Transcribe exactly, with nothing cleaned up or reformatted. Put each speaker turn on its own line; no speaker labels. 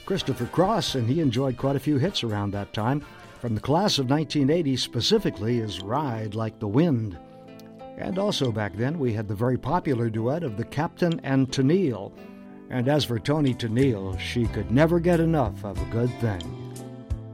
Christopher Cross, and he enjoyed quite a few hits around that time. From the class of nineteen eighty specifically is Ride Like the Wind. And also back then we had the very popular duet of the Captain and Tennille. And as for Toni Tennille, she could never get enough of a good thing.